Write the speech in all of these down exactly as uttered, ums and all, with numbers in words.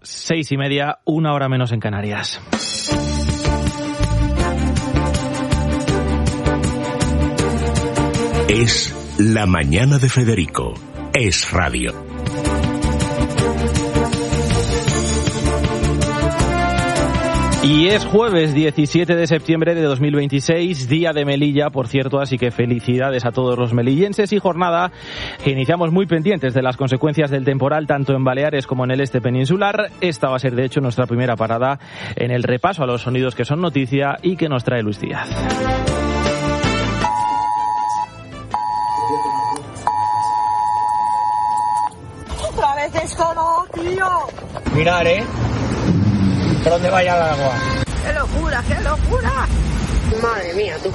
seis y media, una hora menos en Canarias. Es la mañana de Federico. Es radio. Y es jueves diecisiete de septiembre de dos mil veintiséis, día de Melilla, por cierto, así que felicidades a todos los melillenses y jornada que iniciamos muy pendientes de las consecuencias del temporal tanto en Baleares como en el este peninsular. Esta va a ser de hecho nuestra primera parada en el repaso a los sonidos que son noticia y que nos trae Luis Díaz. Otra vez esto no, tío. Mirar, ¿eh? ¿Por dónde vaya el agua? ¡Qué locura, qué locura! Madre mía, tú.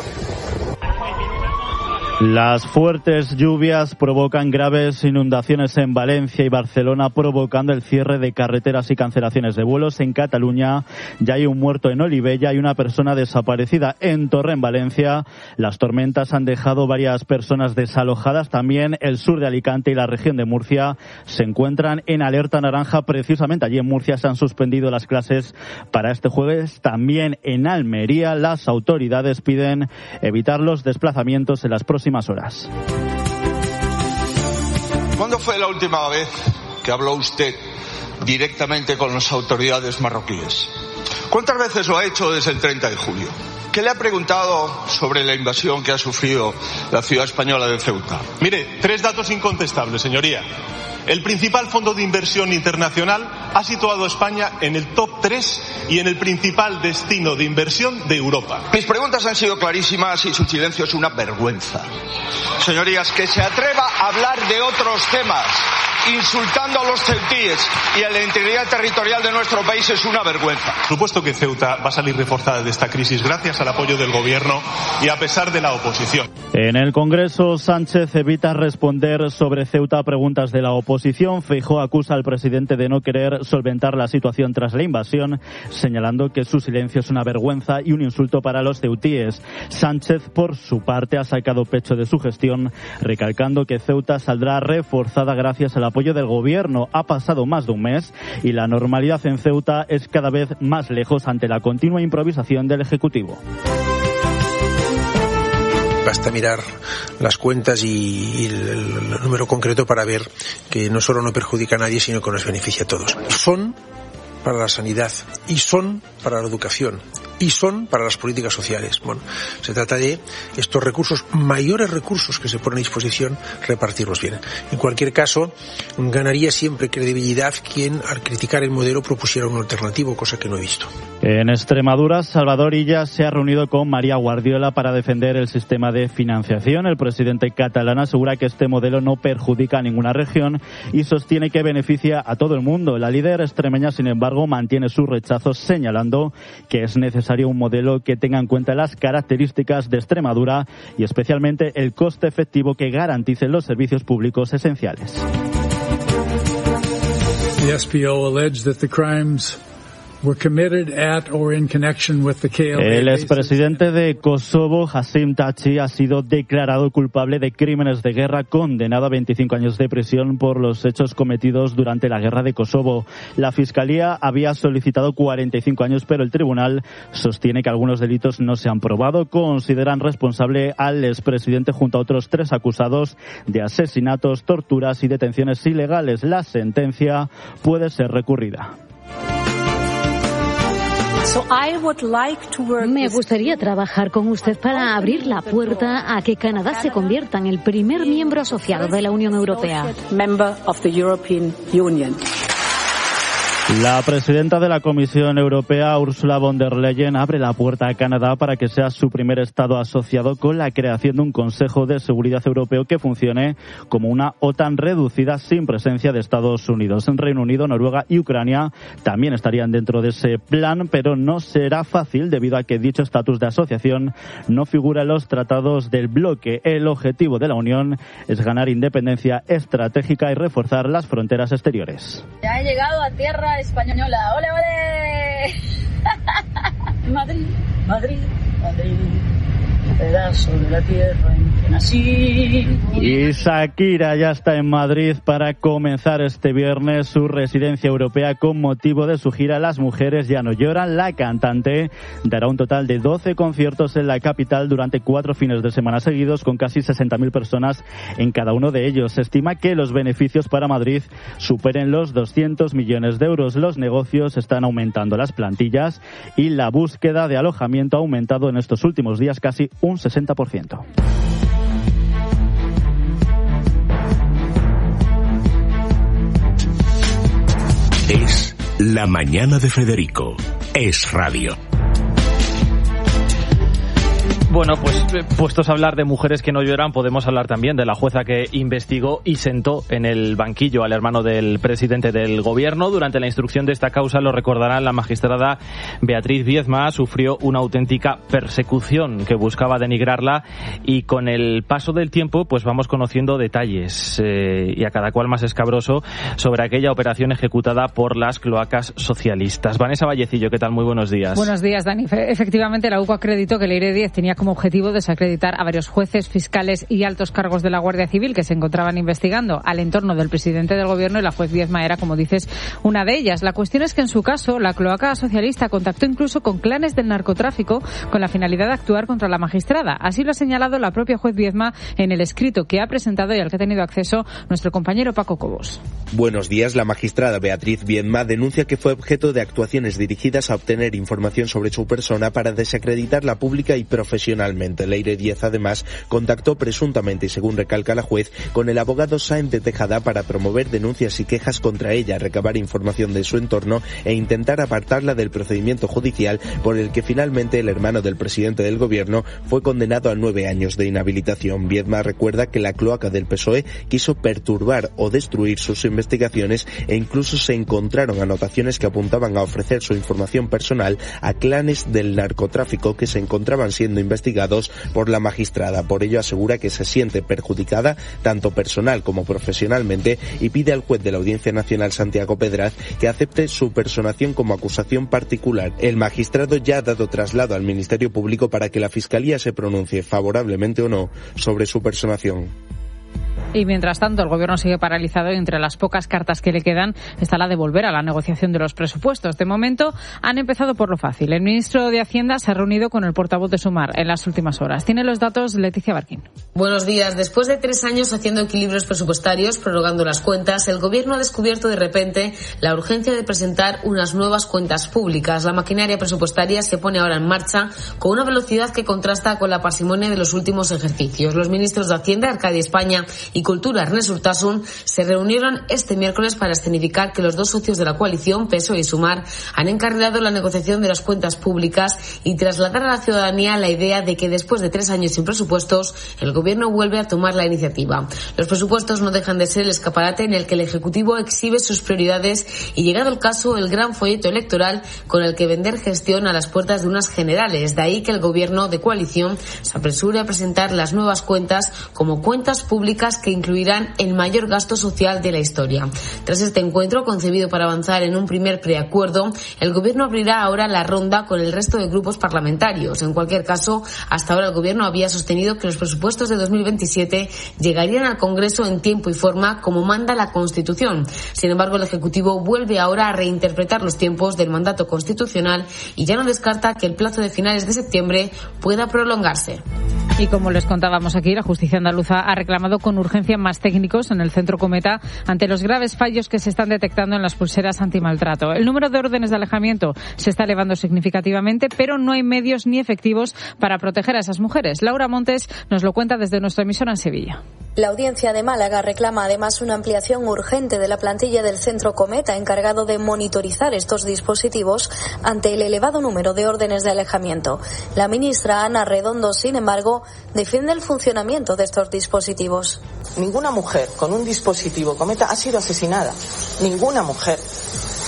Las fuertes lluvias provocan graves inundaciones en Valencia y Barcelona, provocando el cierre de carreteras y cancelaciones de vuelos. En Cataluña ya hay un muerto en Olivella y una persona desaparecida en Torrent, Valencia. Las tormentas han dejado varias personas desalojadas. También el sur de Alicante y la región de Murcia se encuentran en alerta naranja. Precisamente allí en Murcia se han suspendido las clases para este jueves. También en Almería las autoridades piden evitar los desplazamientos en las próximas horas. ¿Cuándo fue la última vez que habló usted directamente con las autoridades marroquíes? ¿Cuántas veces lo ha hecho desde el treinta de julio? ¿Qué le ha preguntado sobre la invasión que ha sufrido la ciudad española de Ceuta? Mire, tres datos incontestables, señoría. El principal fondo de inversión internacional ha situado a España en el top tres y en el principal destino de inversión de Europa. Mis preguntas han sido clarísimas y su silencio es una vergüenza. Señorías, que se atreva a hablar de otros temas, insultando a los ceutíes y a la integridad territorial de nuestro país, es una vergüenza. Por supuesto que Ceuta va a salir reforzada de esta crisis gracias al apoyo del Gobierno y a pesar de la oposición. En el Congreso, Sánchez evita responder sobre Ceuta a preguntas de la oposición. Feijóo acusa al presidente de no querer solventar la situación tras la invasión, señalando que su silencio es una vergüenza y un insulto para los ceutíes. Sánchez, por su parte, ha sacado pecho de su gestión, recalcando que Ceuta saldrá reforzada gracias al apoyo del Gobierno. Ha pasado más de un mes y la normalidad en Ceuta es cada vez más lejos ante la continua improvisación del Ejecutivo. Basta mirar las cuentas y el, el, el número concreto para ver que no solo no perjudica a nadie, sino que nos beneficia a todos. Son para la sanidad y son para la educación y son para las políticas sociales. Bueno, se trata de estos recursos, mayores recursos que se ponen a disposición, repartirlos bien. En cualquier caso, ganaría siempre credibilidad quien, al criticar el modelo, propusiera un alternativo, cosa que no he visto. En Extremadura, Salvador Illa se ha reunido con María Guardiola para defender el sistema de financiación. El presidente catalán asegura que este modelo no perjudica a ninguna región y sostiene que beneficia a todo el mundo. La líder extremeña, sin embargo, mantiene su rechazo, señalando que es necesario un modelo que tenga en cuenta las características de Extremadura y especialmente el coste efectivo que garantice los servicios públicos esenciales. The S P O alleged that the crimes El expresidente de Kosovo, Hasim Taci, ha sido declarado culpable de crímenes de guerra, condenado a veinticinco años de prisión por los hechos cometidos durante la guerra de Kosovo. La Fiscalía había solicitado cuarenta y cinco años, pero el tribunal sostiene que algunos delitos no se han probado. Consideran responsable al expresidente junto a otros tres acusados de asesinatos, torturas y detenciones ilegales. La sentencia puede ser recurrida. Me gustaría trabajar con usted para abrir la puerta a que Canadá se convierta en el primer miembro asociado de la Unión Europea. La presidenta de la Comisión Europea, Ursula von der Leyen, abre la puerta a Canadá para que sea su primer Estado asociado, con la creación de un Consejo de Seguridad Europeo que funcione como una OTAN reducida sin presencia de Estados Unidos. En Reino Unido, Noruega y Ucrania también estarían dentro de ese plan, pero no será fácil debido a que dicho estatus de asociación no figura en los tratados del bloque. El objetivo de la Unión es ganar independencia estratégica y reforzar las fronteras exteriores. Ya he llegado a tierra española. ¡Ole, ole! Madrid, Madrid, Madrid, pedazo de la tierra en que así. Y Shakira ya está en Madrid para comenzar este viernes su residencia europea con motivo de su gira Las mujeres ya no lloran. La cantante dará un total de doce conciertos en la capital durante cuatro fines de semana seguidos, con casi sesenta mil personas en cada uno de ellos. Se estima que los beneficios para Madrid superen los doscientos millones de euros. Los negocios están aumentando las plantillas y la búsqueda de alojamiento ha aumentado en estos últimos días casi un sesenta por ciento. Es La Mañana de Federico. Es radio. Bueno, pues puestos a hablar de mujeres que no lloran, podemos hablar también de la jueza que investigó y sentó en el banquillo al hermano del presidente del gobierno. Durante la instrucción de esta causa, lo recordarán, la magistrada Beatriz Viedma sufrió una auténtica persecución que buscaba denigrarla, y con el paso del tiempo pues vamos conociendo detalles eh, y a cada cual más escabroso sobre aquella operación ejecutada por las cloacas socialistas. Vanessa Vallecillo, ¿qué tal? Muy buenos días. Buenos días, Dani. Efectivamente, la U C O acreditó que Leire Díez tenía como objetivo desacreditar a varios jueces, fiscales y altos cargos de la Guardia Civil que se encontraban investigando al entorno del presidente del gobierno, y la juez Viedma era, como dices, una de ellas. La cuestión es que en su caso la cloaca socialista contactó incluso con clanes del narcotráfico con la finalidad de actuar contra la magistrada. Así lo ha señalado la propia juez Viedma en el escrito que ha presentado y al que ha tenido acceso nuestro compañero Paco Cobos. Buenos días. La magistrada Beatriz Viedma denuncia que fue objeto de actuaciones dirigidas a obtener información sobre su persona para desacreditarla pública y profesionalmente. Leire Díez, además, contactó presuntamente, y según recalca la juez, con el abogado Sáenz de Tejada para promover denuncias y quejas contra ella, recabar información de su entorno e intentar apartarla del procedimiento judicial por el que finalmente el hermano del presidente del gobierno fue condenado a nueve años de inhabilitación. Viedma recuerda que la cloaca del P S O E quiso perturbar o destruir sus investigaciones e incluso se encontraron anotaciones que apuntaban a ofrecer su información personal a clanes del narcotráfico que se encontraban siendo investigados por la magistrada. Por ello asegura que se siente perjudicada tanto personal como profesionalmente y pide al juez de la Audiencia Nacional, Santiago Pedraz, que acepte su personación como acusación particular. El magistrado ya ha dado traslado al Ministerio Público para que la Fiscalía se pronuncie favorablemente o no sobre su personación. Y mientras tanto, el gobierno sigue paralizado y entre las pocas cartas que le quedan está la de volver a la negociación de los presupuestos. De momento, han empezado por lo fácil. El ministro de Hacienda se ha reunido con el portavoz de Sumar en las últimas horas. Tiene los datos Leticia Barquín. Buenos días. Después de tres años haciendo equilibrios presupuestarios, prorrogando las cuentas, el gobierno ha descubierto de repente la urgencia de presentar unas nuevas cuentas públicas. La maquinaria presupuestaria se pone ahora en marcha con una velocidad que contrasta con la parsimonia de los últimos ejercicios. Los ministros de Hacienda, Arcadia España y Cultura, Ernest Urtasun, se reunieron este miércoles para escenificar que los dos socios de la coalición, P S O E y Sumar, han encarrilado la negociación de las cuentas públicas y trasladar a la ciudadanía la idea de que después de tres años sin presupuestos, el gobierno vuelve a tomar la iniciativa. Los presupuestos no dejan de ser el escaparate en el que el Ejecutivo exhibe sus prioridades y, llegado el caso, el gran folleto electoral con el que vender gestión a las puertas de unas generales. De ahí que el gobierno de coalición se apresure a presentar las nuevas cuentas como cuentas públicas que incluirán el mayor gasto social de la historia. Tras este encuentro, concebido para avanzar en un primer preacuerdo, el gobierno abrirá ahora la ronda con el resto de grupos parlamentarios. En cualquier caso, hasta ahora el gobierno había sostenido que los presupuestos de dos mil veintisiete llegarían al Congreso en tiempo y forma como manda la Constitución. Sin embargo, el Ejecutivo vuelve ahora a reinterpretar los tiempos del mandato constitucional y ya no descarta que el plazo de finales de septiembre pueda prolongarse. Y como les contábamos aquí, la justicia andaluza ha reclamado con urgencia más técnicos en el Centro Cometa ante los graves fallos que se están detectando en las pulseras antimaltrato. El número de órdenes de alejamiento se está elevando significativamente, pero no hay medios ni efectivos para proteger a esas mujeres. Laura Montes nos lo cuenta desde nuestra emisora en Sevilla. La Audiencia de Málaga reclama además una ampliación urgente de la plantilla del Centro Cometa, encargado de monitorizar estos dispositivos ante el elevado número de órdenes de alejamiento. La ministra Ana Redondo, sin embargo, defiende el funcionamiento de estos dispositivos. Ninguna mujer con un dispositivo Cometa ha sido asesinada. Ninguna mujer.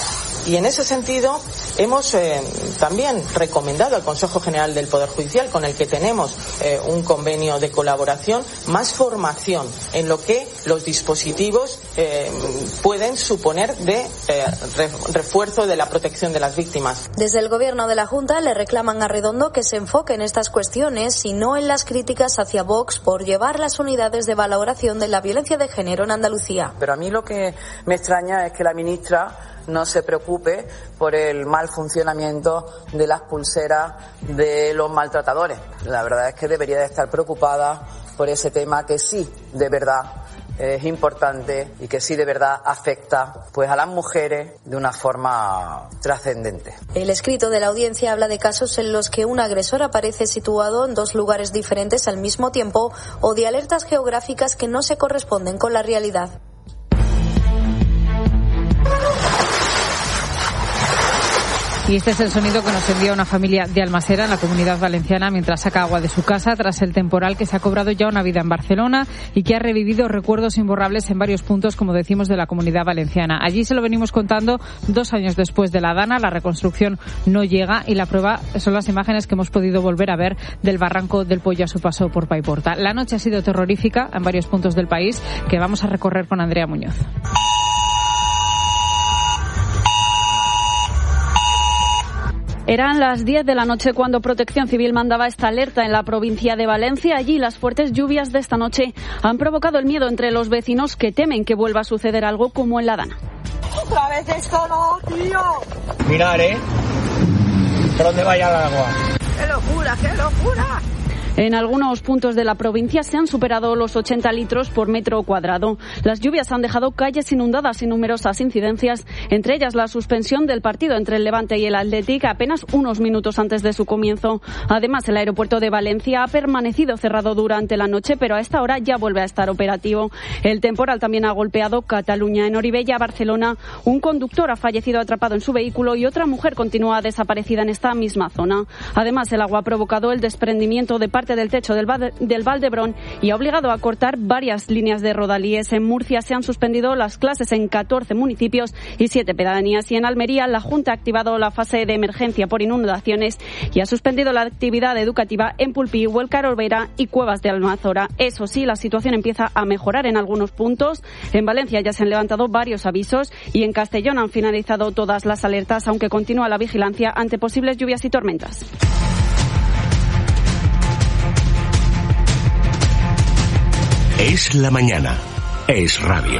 Y en ese sentido hemos eh, también recomendado al Consejo General del Poder Judicial, con el que tenemos eh, un convenio de colaboración, más formación en lo que los dispositivos eh, pueden suponer de eh, refuerzo de la protección de las víctimas. Desde el Gobierno de la Junta le reclaman a Redondo que se enfoque en estas cuestiones y no en las críticas hacia Vox por llevar las unidades de valoración de la violencia de género en Andalucía. Pero a mí lo que me extraña es que la ministra no se preocupe por el mal funcionamiento de las pulseras de los maltratadores. La verdad es que debería de estar preocupada por ese tema que sí, de verdad, es importante y que sí de verdad afecta pues a las mujeres de una forma trascendente. El escrito de la audiencia habla de casos en los que un agresor aparece situado en dos lugares diferentes al mismo tiempo o de alertas geográficas que no se corresponden con la realidad. Y este es el sonido que nos envía una familia de Almasera, en la Comunidad Valenciana, mientras saca agua de su casa tras el temporal que se ha cobrado ya una vida en Barcelona y que ha revivido recuerdos imborrables en varios puntos, como decimos, de la Comunidad Valenciana. Allí se lo venimos contando dos años después de la Dana, la reconstrucción no llega y la prueba son las imágenes que hemos podido volver a ver del barranco del Pollo a su paso por Paiporta. La noche ha sido terrorífica en varios puntos del país que vamos a recorrer con Andrea Muñoz. Eran las diez de la noche cuando Protección Civil mandaba esta alerta en la provincia de Valencia. Allí las fuertes lluvias de esta noche han provocado el miedo entre los vecinos que temen que vuelva a suceder algo como en la Dana. Otra vez esto no, tío. Mirar, ¿eh? ¿Por dónde vaya el agua? ¡Qué locura, qué locura! En algunos puntos de la provincia se han superado los ochenta litros por metro cuadrado. Las lluvias han dejado calles inundadas y numerosas incidencias, entre ellas la suspensión del partido entre el Levante y el Athletic apenas unos minutos antes de su comienzo. Además, el aeropuerto de Valencia ha permanecido cerrado durante la noche, pero a esta hora ya vuelve a estar operativo. El temporal también ha golpeado Cataluña. En Oribella, Barcelona, un conductor ha fallecido atrapado en su vehículo y otra mujer continúa desaparecida en esta misma zona. Además, el agua ha provocado el desprendimiento de parte del techo del, Val- del Valdebrón y ha obligado a cortar varias líneas de rodalíes. En Murcia se han suspendido las clases en catorce municipios y siete pedanías, y en Almería la Junta ha activado la fase de emergencia por inundaciones y ha suspendido la actividad educativa en Pulpí, Huelcar Olvera y Cuevas de Almazora. Eso sí, la situación empieza a mejorar en algunos puntos. En Valencia ya se han levantado varios avisos y en Castellón han finalizado todas las alertas, aunque continúa la vigilancia ante posibles lluvias y tormentas. Es la mañana. Es radio.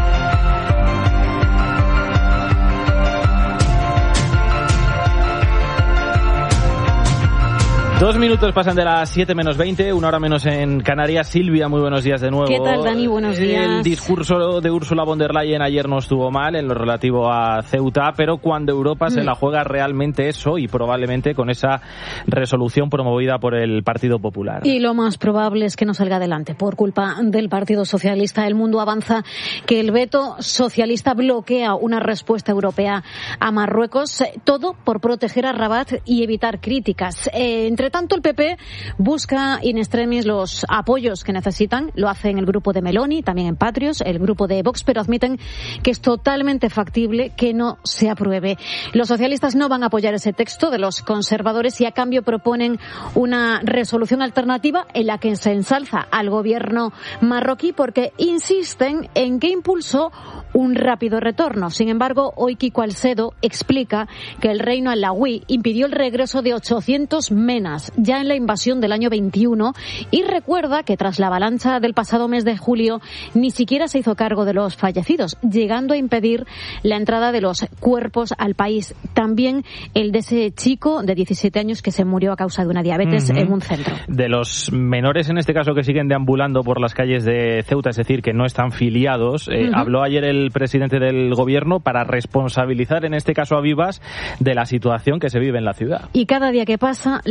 Dos minutos pasan de las siete menos veinte, una hora menos en Canarias. Silvia, muy buenos días de nuevo. ¿Qué tal, Dani? Buenos días. El discurso de Ursula von der Leyen ayer no estuvo mal en lo relativo a Ceuta, pero cuando Europa mm. se la juega realmente es hoy, probablemente con esa resolución promovida por el Partido Popular. Y lo más probable es que no salga adelante por culpa del Partido Socialista. El Mundo avanza que el veto socialista bloquea una respuesta europea a Marruecos, todo por proteger a Rabat y evitar críticas. Eh, entre tanto, el P P busca in extremis los apoyos que necesitan. Lo hace en el grupo de Meloni, también en Patrios, el grupo de Vox, pero admiten que es totalmente factible que no se apruebe. Los socialistas no van a apoyar ese texto de los conservadores y a cambio proponen una resolución alternativa en la que se ensalza al gobierno marroquí porque insisten en que impulsó un rápido retorno. Sin embargo, hoy Kiko Alcedo explica que el reino alauí impidió el regreso de ochocientos menas ya en la invasión del año veintiuno y recuerda que tras la avalancha del pasado mes de julio ni siquiera se hizo cargo de los fallecidos, llegando a impedir la entrada de los cuerpos al país. También el de ese chico de diecisiete años que se murió a causa de una diabetes uh-huh. en un centro. De los menores, en este caso, que siguen deambulando por las calles de Ceuta, es decir, que no están filiados, eh, uh-huh. habló ayer el presidente del gobierno para responsabilizar, en este caso a Vivas, de la situación que se vive en la ciudad. Y cada día que pasa, la situación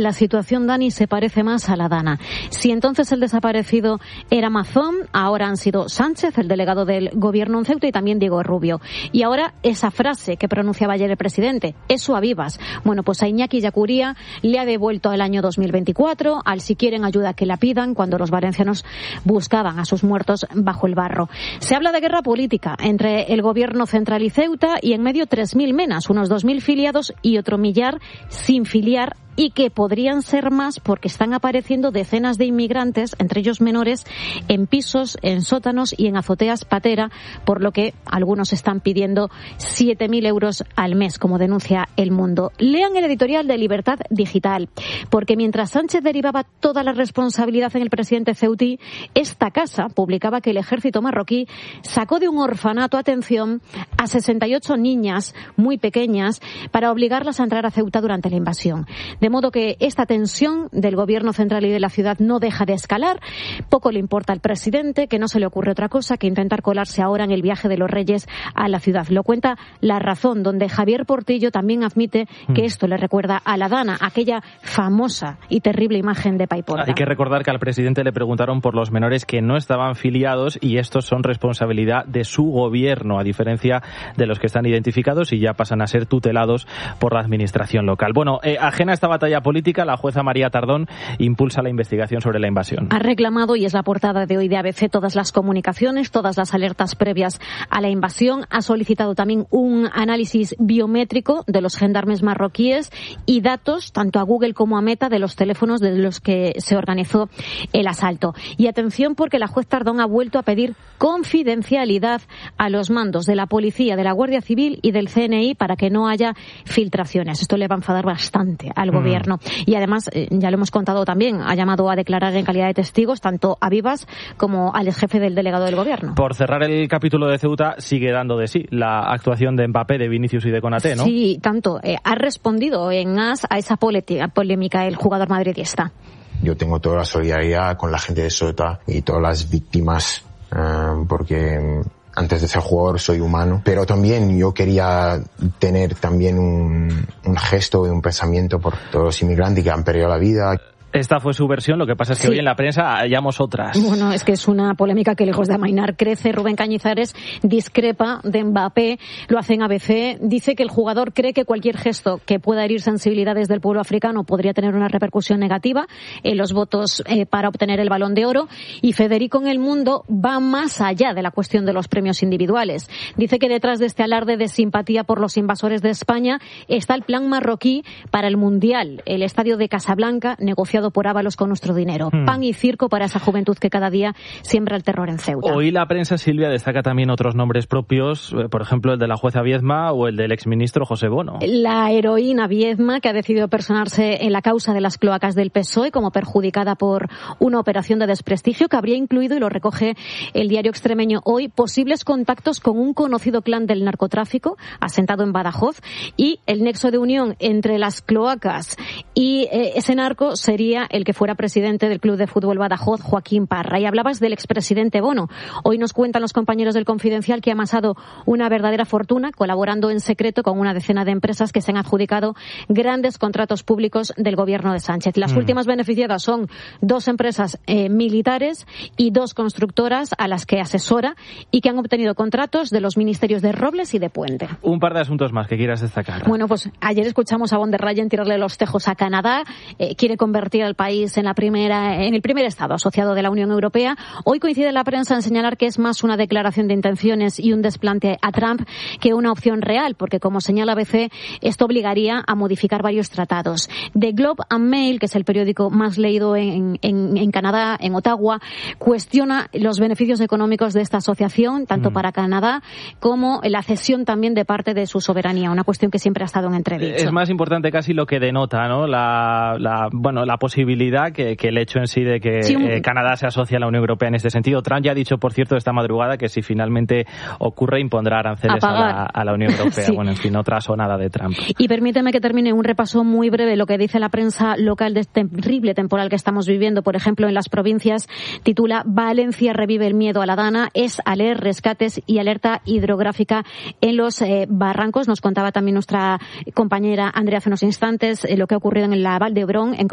situación, Dani, se parece más a la Dana. Si entonces el desaparecido era Mazón, ahora han sido Sánchez, el delegado del gobierno en Ceuta, y también Diego Rubio. Y ahora esa frase que pronunciaba ayer el presidente, eso a vivas. Bueno, pues a Iñaki Yacuría le ha devuelto el año dos mil veinticuatro, al si quieren ayuda que la pidan, cuando los valencianos buscaban a sus muertos bajo el barro. Se habla de guerra política entre el gobierno central y Ceuta, y en medio tres mil menas, unos dos mil filiados y otro millar sin filiar, y que podrían ser más porque están apareciendo decenas de inmigrantes, entre ellos menores, en pisos, en sótanos y en azoteas patera, por lo que algunos están pidiendo siete mil euros al mes, como denuncia El Mundo. Lean el editorial de Libertad Digital, porque mientras Sánchez derivaba toda la responsabilidad en el presidente ceutí, esta casa publicaba que el ejército marroquí sacó de un orfanato, atención, a sesenta y ocho niñas muy pequeñas para obligarlas a entrar a Ceuta durante la invasión. De modo que esta tensión del gobierno central y de la ciudad no deja de escalar. Poco le importa al presidente, que no se le ocurre otra cosa que intentar colarse ahora en el viaje de los Reyes a la ciudad. Lo cuenta La Razón, donde Javier Portillo también admite que esto le recuerda a la Dana, aquella famosa y terrible imagen de Paiporta. Hay que recordar que al presidente le preguntaron por los menores que no estaban filiados, y estos son responsabilidad de su gobierno, a diferencia de los que están identificados y ya pasan a ser tutelados por la administración local. Bueno, eh, ajena a esta batalla política, la jueza María Tardón impulsa la investigación sobre la invasión. Ha reclamado, y es la portada de hoy de A B C, todas las comunicaciones, todas las alertas previas a la invasión. Ha solicitado también un análisis biométrico de los gendarmes marroquíes y datos, tanto a Google como a Meta, de los teléfonos de los que se organizó el asalto. Y atención, porque la juez Tardón ha vuelto a pedir confidencialidad a los mandos de la policía, de la Guardia Civil y del C N I para que no haya filtraciones. Esto le va a enfadar bastante al gobierno. Gobierno. Y además, eh, ya lo hemos contado también, ha llamado a declarar en calidad de testigos tanto a Vivas como al jefe del delegado del gobierno. Por cerrar el capítulo de Ceuta, sigue dando de sí la actuación de Mbappé, de Vinicius y de Konaté, ¿no? Sí, tanto. Eh, ha respondido en As a esa polémica el jugador madridista. Yo tengo toda la solidaridad con la gente de Ceuta y todas las víctimas, eh, porque antes de ser jugador soy humano, pero también yo quería tener también un, un gesto y un pensamiento por todos los inmigrantes que han perdido la vida. Esta fue su versión, lo que pasa es que sí, hoy en la prensa hallamos otras. Bueno, es que es una polémica que lejos de amainar crece. Rubén Cañizares discrepa de Mbappé, lo hace en A B C, dice que el jugador cree que cualquier gesto que pueda herir sensibilidades del pueblo africano podría tener una repercusión negativa en los votos eh, para obtener el Balón de Oro, y Federico en El Mundo va más allá de la cuestión de los premios individuales. Dice que detrás de este alarde de simpatía por los invasores de España está el plan marroquí para el Mundial, el estadio de Casablanca, negociado por Ábalos con nuestro dinero. Hmm. Pan y circo para esa juventud que cada día siembra el terror en Ceuta. Hoy la prensa, Silvia, destaca también otros nombres propios, por ejemplo el de la jueza Viedma o el del exministro José Bono. La heroína Viedma, que ha decidido personarse en la causa de las cloacas del P S O E como perjudicada por una operación de desprestigio que habría incluido, y lo recoge el diario extremeño Hoy, posibles contactos con un conocido clan del narcotráfico asentado en Badajoz, y el nexo de unión entre las cloacas y eh, ese narco sería el que fuera presidente del Club de Fútbol Badajoz, Joaquín Parra. Y hablabas del expresidente Bono. Hoy nos cuentan los compañeros del Confidencial que ha amasado una verdadera fortuna colaborando en secreto con una decena de empresas que se han adjudicado grandes contratos públicos del gobierno de Sánchez. Las mm. últimas beneficiadas son dos empresas eh, militares y dos constructoras a las que asesora, y que han obtenido contratos de los ministerios de Robles y de Puente. Un par de asuntos más que quieras destacar. Bueno, pues ayer escuchamos a von der Leyen tirarle los tejos a Canadá. Eh, quiere convertir al país en la primera, en el primer estado asociado de la Unión Europea. Hoy coincide la prensa en señalar que es más una declaración de intenciones y un desplante a Trump que una opción real, porque como señala A B C, esto obligaría a modificar varios tratados. The Globe and Mail, que es el periódico más leído en, en, en Canadá, en Ottawa, cuestiona los beneficios económicos de esta asociación, tanto mm. para Canadá como la cesión también de parte de su soberanía, una cuestión que siempre ha estado en entredicho. Es más importante casi lo que denota, ¿no? La, la bueno, la posibilidad que, que el hecho en sí de que sí, un... eh, Canadá se asocie a la Unión Europea en este sentido. Trump ya ha dicho, por cierto, esta madrugada que si finalmente ocurre impondrá aranceles a, a, la, a la Unión Europea. Sí. Bueno, en fin, otra sonada de Trump. Y permíteme que termine un repaso muy breve lo que dice la prensa local de este terrible temporal que estamos viviendo. Por ejemplo, en las provincias titula Valencia revive el miedo a la Dana, es a leer rescates y alerta hidrográfica en los eh, barrancos. Nos contaba también nuestra compañera Andrea hace unos instantes eh, lo que ha ocurrido en la Val de Hebrón, en concreto en la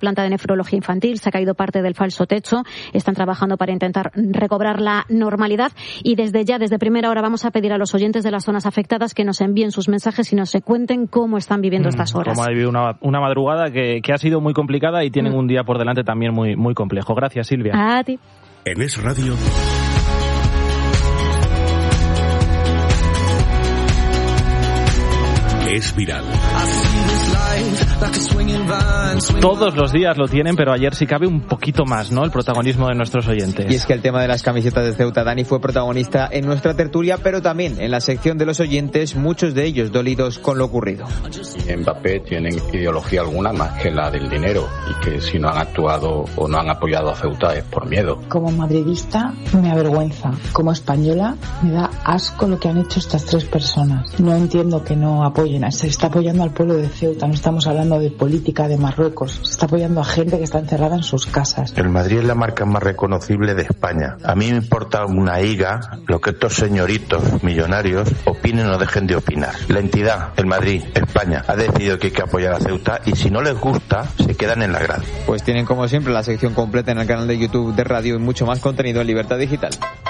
planta de nefrología infantil, se ha caído parte del falso techo, están trabajando para intentar recobrar la normalidad y desde ya, desde primera hora, vamos a pedir a los oyentes de las zonas afectadas que nos envíen sus mensajes y nos cuenten cómo están viviendo mm, estas horas. Cómo ha vivido una, una madrugada que, que ha sido muy complicada y tienen mm. un día por delante también muy, muy complejo. Gracias, Silvia. A ti. En Es Radio. Es viral. Todos los días lo tienen, pero ayer sí cabe un poquito más, ¿no? El protagonismo de nuestros oyentes. Y es que el tema de las camisetas de Ceuta, Dani, fue protagonista en nuestra tertulia, pero también en la sección de los oyentes, muchos de ellos dolidos con lo ocurrido. Mbappé tienen ideología alguna más que la del dinero y que si no han actuado o no han apoyado a Ceuta es por miedo. Como madridista me avergüenza. Como española me da asco lo que han hecho estas tres personas. No entiendo que no apoyen. Se está apoyando al pueblo de Ceuta, no estamos hablando de política de Marruecos, se está apoyando a gente que está encerrada en sus casas. El Madrid es la marca más reconocible de España. A mí me importa una higa lo que estos señoritos millonarios opinen o dejen de opinar. La entidad, el Madrid, España, ha decidido que hay que apoyar a Ceuta y si no les gusta, se quedan en la grada. Pues tienen como siempre la sección completa en el canal de YouTube de Radio y mucho más contenido en Libertad Digital.